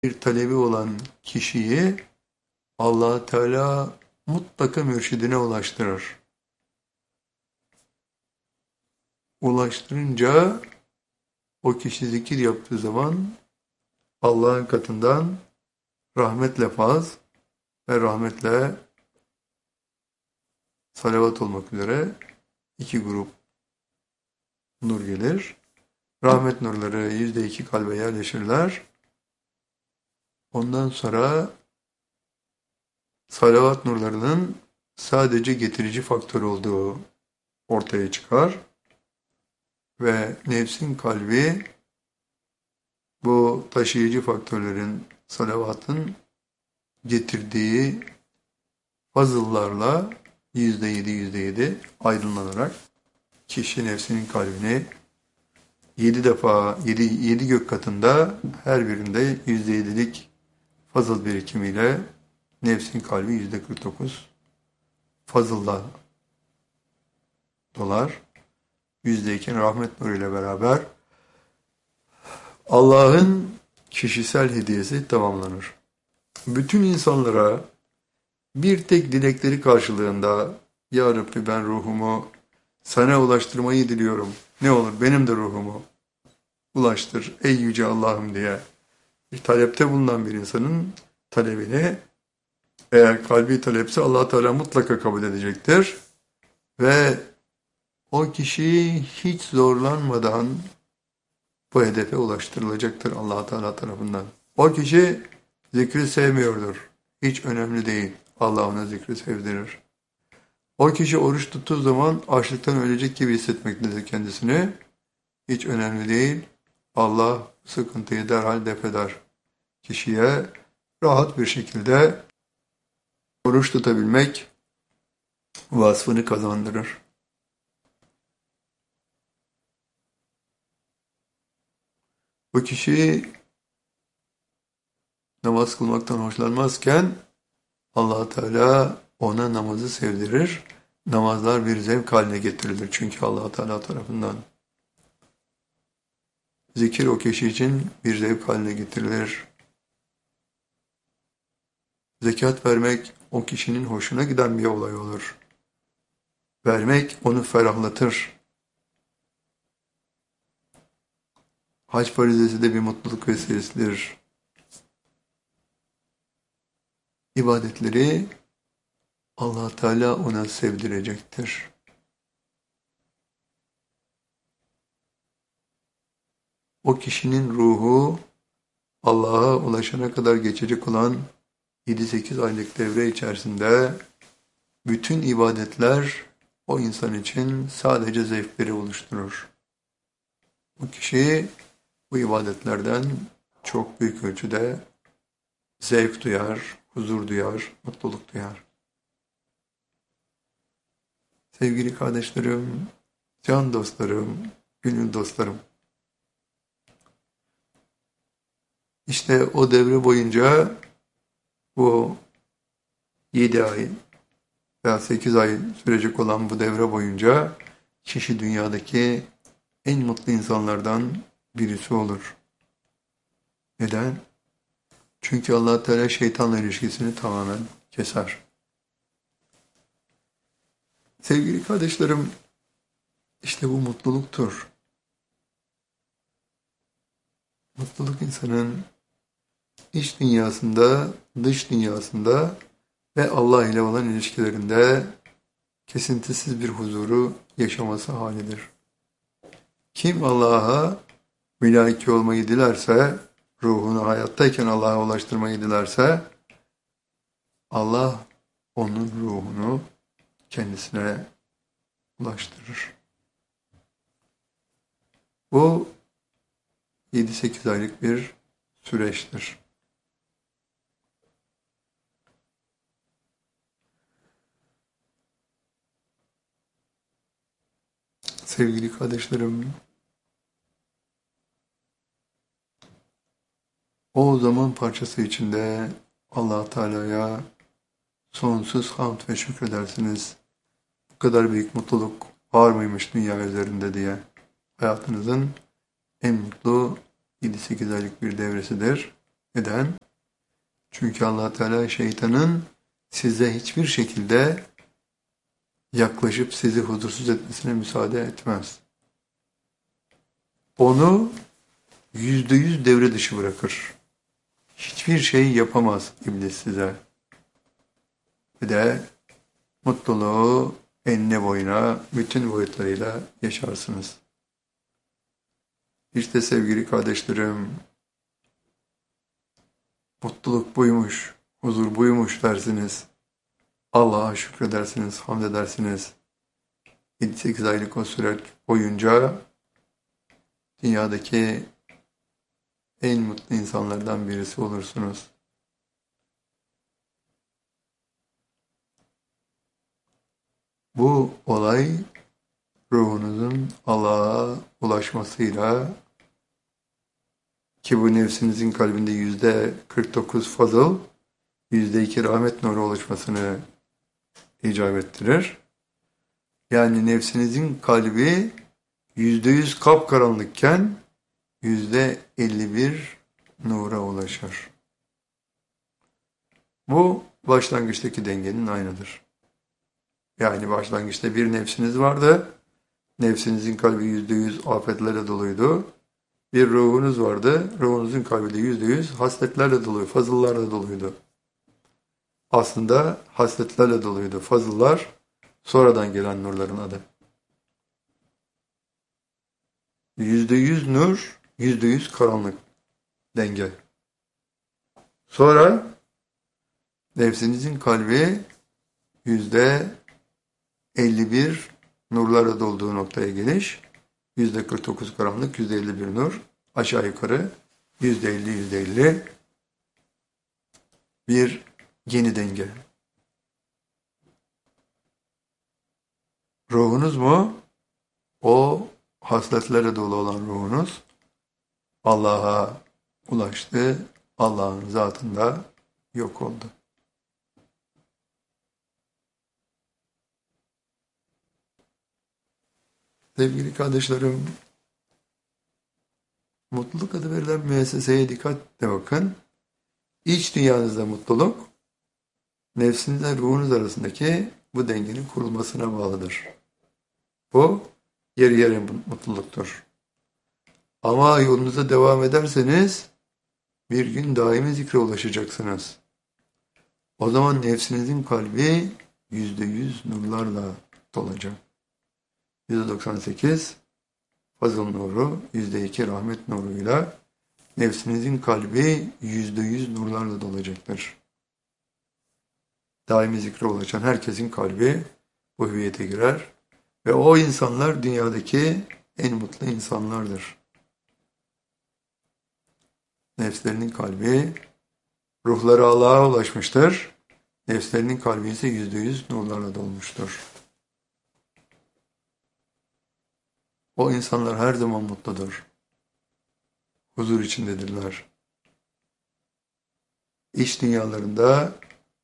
bir talebi olan kişiyi Allah Teala mutlaka mürşidine ulaştırır. Ulaştırınca o kişi zikir yaptığı zaman Allah'ın katından rahmetle faz ve rahmetle salavat olmak üzere iki grup nur gelir. Rahmet nurları %2 kalbe yerleşirler. Ondan sonra salavat nurlarının sadece getirici faktör olduğu ortaya çıkar. Ve nefsin kalbi bu taşıyıcı faktörlerin, salavatın getirdiği fazıllarla %7 aydınlanarak kişi nefsinin kalbini 7 defa, 7 gök katında her birinde %7'lik fazıl birikimiyle nefsin kalbi %49 fazılla dolar. %2 rahmet nuruyla beraber Allah'ın kişisel hediyesi tamamlanır. Bütün insanlara bir tek dilekleri karşılığında Ya Rabbi ben ruhumu sana ulaştırmayı diliyorum. Ne olur benim de ruhumu ulaştır ey yüce Allah'ım diye bir talepte bulunan bir insanın talebini eğer kalbi talepse Allah Teala mutlaka kabul edecektir. Ve o kişi hiç zorlanmadan bu hedefe ulaştırılacaktır Allah Teala tarafından. O kişi zikri sevmiyordur. Hiç önemli değil. Allah ona zikri sevdirir. O kişi oruç tuttuğu zaman açlıktan ölecek gibi hissetmektedir kendisini. Hiç önemli değil. Allah sıkıntıyı derhal def eder. Kişiye rahat bir şekilde oruç tutabilmek vasfını kazandırır. Bu kişi namaz kılmaktan hoşlanmazken Allah Teala ona namazı sevdirir. Namazlar bir zevk haline getirilir çünkü Allah Teala tarafından. Zikir o kişi için bir zevk haline getirilir. Zekat vermek o kişinin hoşuna giden bir olay olur. Vermek onu ferahlatır. Hac farizesi de bir mutluluk vesilesidir. İbadetleri Allah Teala ona sevdirecektir. O kişinin ruhu Allah'a ulaşana kadar geçecek olan 7-8 aylık devre içerisinde bütün ibadetler o insan için sadece zevkleri oluşturur. O kişi bu ibadetlerden çok büyük ölçüde zevk duyar, huzur duyar, mutluluk duyar. Sevgili kardeşlerim, can dostlarım, gönül dostlarım. İşte o devre boyunca bu 7 ay veya 8 ay sürecek olan bu devre boyunca kişi dünyadaki en mutlu insanlardan birisi olur. Neden? Çünkü Allah Teala şeytanla ilişkisini tamamen keser. Sevgili kardeşlerim, işte bu mutluluktur. Mutluluk insanın iç dünyasında, dış dünyasında ve Allah ile olan ilişkilerinde kesintisiz bir huzuru yaşaması halidir. Kim Allah'a mülaki olmayı dilerse, ruhunu hayattayken Allah'a ulaştırmayı dilerse, Allah onun ruhunu kendisine ulaştırır. Bu 7-8 aylık bir süreçtir. Sevgili kardeşlerim, o zaman parçası içinde Allah Teala'ya sonsuz hamd ve şükredersiniz. Bu kadar büyük mutluluk var mıymış dünya üzerinde diye. Hayatınızın en mutlu 7-8 aylık bir devresidir. Neden? Çünkü Allah Teala şeytanın size hiçbir şekilde yaklaşıp sizi huzursuz etmesine müsaade etmez. Onu %100 devre dışı bırakır. Hiçbir şey yapamaz iblis size. Ve de mutluluğu enine boyuna bütün boyutlarıyla yaşarsınız. İşte sevgili kardeşlerim, mutluluk buymuş, huzur buymuş dersiniz. Allah'a şükredersiniz, hamd edersiniz. 7-8 aylık o süreç boyunca dünyadaki en mutlu insanlardan birisi olursunuz. Bu olay ruhunuzun Allah'a ulaşmasıyla, ki bu nefsinizin kalbinde %49 fazıl, %2 rahmet nuru oluşmasını icap ettirir. Yani nefsinizin kalbi %100 kapkaranlıkken %51 nura ulaşır. Bu başlangıçtaki dengenin aynıdır. Yani başlangıçta bir nefsiniz vardı. Nefsinizin kalbi %100 afetlerle doluydu. Bir ruhunuz vardı. Ruhunuzun kalbi de %100 hasletlerle doluydu, fazıllarla doluydu. Aslında hasletlerle doluydu. Fazıllar sonradan gelen nurların adı. %100 nur, %100 karanlık denge. Sonra nefsinizin kalbi %51 nurlara dolduğu noktaya geliş. %49 karanlık, %51 nur. Aşağı yukarı %50 bir yeni denge. Ruhunuz mu? O hasletlerle dolu olan ruhunuz Allah'a ulaştı. Allah'ın zatında yok oldu. Sevgili kardeşlerim, mutluluk adı verilen müesseseye dikkatle bakın. İç dünyanızda mutluluk, nefsinizle ruhunuz arasındaki bu dengenin kurulmasına bağlıdır. Bu yarı yarı mutluluktur. Ama yolunuza devam ederseniz bir gün daimi zikre ulaşacaksınız. O zaman nefsinizin kalbi %100 nurlarla dolacak. %98 fazıl nuru, %2 rahmet nuruyla nefsinizin kalbi %100 nurlarla dolacaktır. Daimi zikre ulaşan herkesin kalbi bu hüviyete girer ve o insanlar dünyadaki en mutlu insanlardır. Nefslerinin kalbi, ruhları Allah'a ulaşmıştır. Nefslerinin kalbi ise %100 nurlarla dolmuştur. O insanlar her zaman mutludur. Huzur içindedirler. İç dünyalarında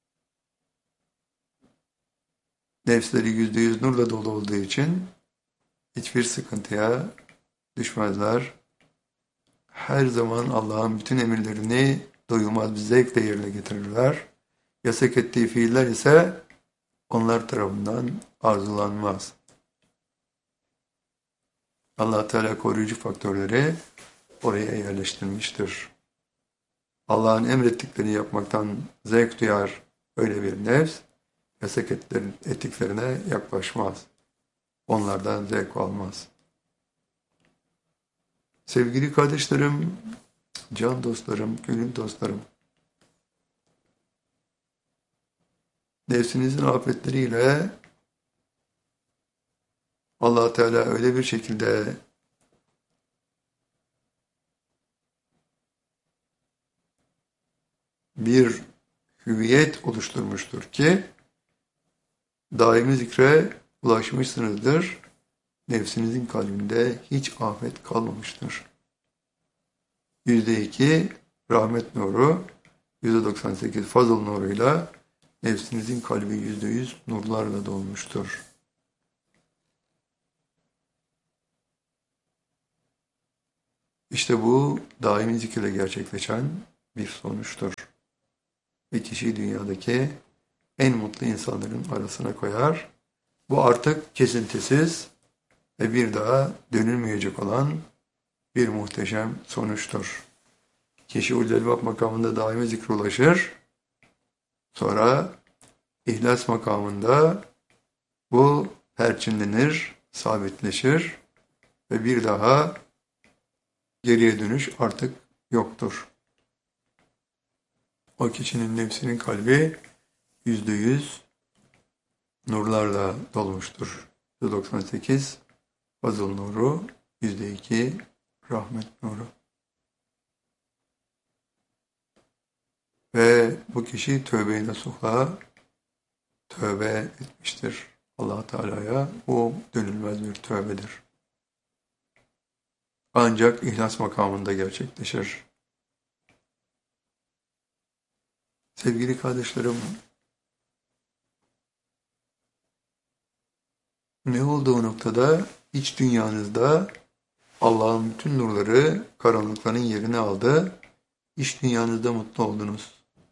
nefsleri %100 nurla dolu olduğu için hiçbir sıkıntıya düşmezler. Her zaman Allah'ın bütün emirlerini doyulmaz bir zevkle yerine getirirler. Yasak ettiği fiiller ise onlar tarafından arzulanmaz. Allah Teala koruyucu faktörleri oraya yerleştirmiştir. Allah'ın emrettiklerini yapmaktan zevk duyar öyle bir nefs, yasak ettiklerine yaklaşmaz. Onlardan zevk almaz. Sevgili kardeşlerim, can dostlarım, gönül dostlarım, nefsinizin afetleriyle Allah Teala öyle bir şekilde bir hüviyet oluşturmuştur ki daimi zikre ulaşmışsınızdır. Nefsinizin kalbinde hiç afet kalmamıştır. %2 rahmet nuru, %98 fazıl nuruyla nefsinizin kalbi %100 nurlarla dolmuştur. İşte bu daimi zikirle gerçekleşen bir sonuçtur. Ve kişiyi dünyadaki en mutlu insanların arasına koyar. Bu artık kesintisiz ve bir daha dönülmeyecek olan bir muhteşem sonuçtur. Kişi Ulul makamında daimi zikre ulaşır. Sonra İhlas makamında bu perçinlenir, sabitleşir ve bir daha geriye dönüş artık yoktur. O kişinin nefsinin kalbi %100 nurlarla dolmuştur. %98 fazıl nuru, %2 rahmet nuru. Ve bu kişi tövbe-i nasuh'a tövbe etmiştir. Allah Teala'ya o dönülmez bir tövbedir. Ancak ihlas makamında gerçekleşir. Sevgili kardeşlerim, ne olduğu noktada iç dünyanızda Allah'ın bütün nurları karanlıkların yerini aldı. İç dünyanızda mutlu oldunuz.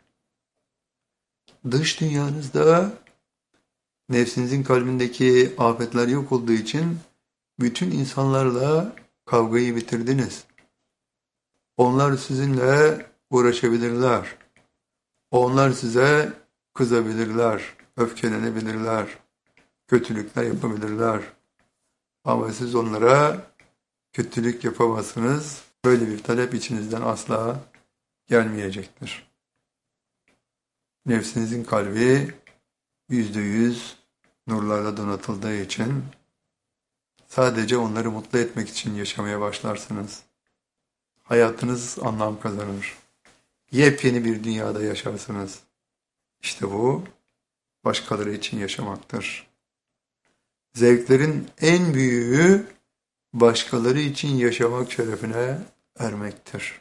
Dış dünyanızda nefsinizin kalbindeki afetler yok olduğu için bütün insanlarla kavgayı bitirdiniz. Onlar sizinle uğraşabilirler. Onlar size kızabilirler, öfkelenebilirler, kötülükler yapabilirler. Ama siz onlara kötülük yapamazsınız. Böyle bir talep içinizden asla gelmeyecektir. Nefsinizin kalbi %100 nurlarla donatıldığı için sadece onları mutlu etmek için yaşamaya başlarsınız. Hayatınız anlam kazanır. Yepyeni bir dünyada yaşarsınız. İşte bu başkaları için yaşamaktır. Zevklerin en büyüğü başkaları için yaşamak şerefine ermektir.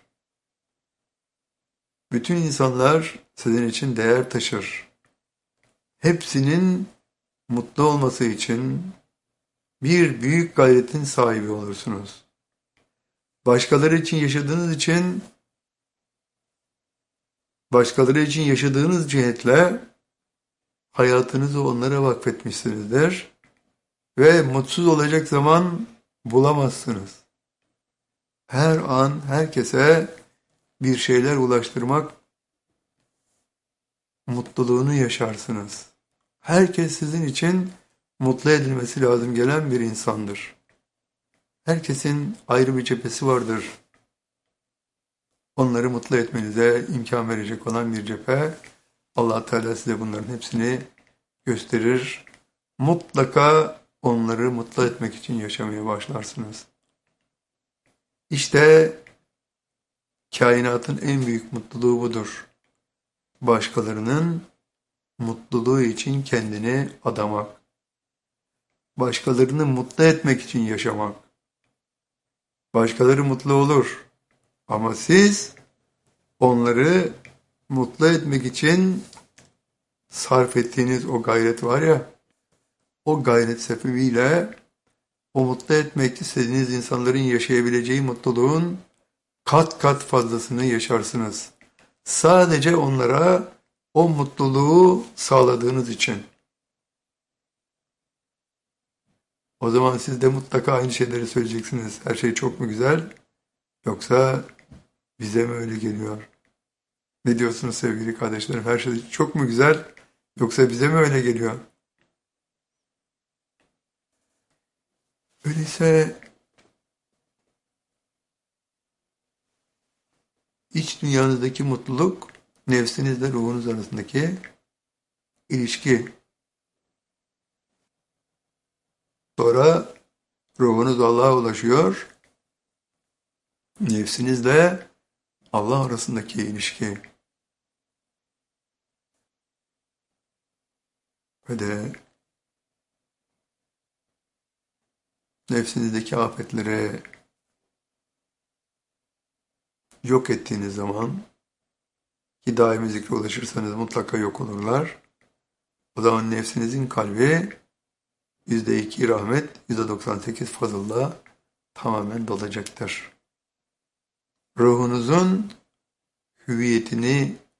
Bütün insanlar sizin için değer taşır. Hepsinin mutlu olması için bir büyük gayretin sahibi olursunuz. Başkaları için yaşadığınız cihetle hayatınızı onlara vakfetmişsinizdir ve mutsuz olacak zaman bulamazsınız. Her an herkese bir şeyler ulaştırmak mutluluğunu yaşarsınız. Herkes sizin için mutlu edilmesi lazım gelen bir insandır. Herkesin ayrı bir cephesi vardır. Onları mutlu etmenize imkan verecek olan bir cephe. Allah Teala size bunların hepsini gösterir. Mutlaka onları mutlu etmek için yaşamaya başlarsınız. İşte kainatın en büyük mutluluğu budur. Başkalarının mutluluğu için kendini adamak. Başkalarını mutlu etmek için yaşamak. Başkaları mutlu olur. Ama siz onları mutlu etmek için sarf ettiğiniz o gayret var ya, o gayret sebebiyle o mutlu etmek istediğiniz insanların yaşayabileceği mutluluğun kat kat fazlasını yaşarsınız. Sadece onlara o mutluluğu sağladığınız için. O zaman siz de mutlaka aynı şeyleri söyleyeceksiniz. Her şey çok mu güzel? Yoksa bize mi öyle geliyor? Ne diyorsunuz sevgili kardeşlerim? Her şey çok mu güzel? Yoksa bize mi öyle geliyor? Öyleyse iç dünyanızdaki mutluluk nefsinizle ruhunuz arasındaki ilişki. Sonra ruhunuz Allah'a ulaşıyor. Nefsinizle Allah arasındaki ilişki. Ve de nefsinizdeki afetleri yok ettiğiniz zaman ki daimi zikre ulaşırsanız mutlaka yok olurlar. O zaman nefsinizin kalbi %2 rahmet, %98 fazılla tamamen dolacaktır. Ruhunuzun hüviyetini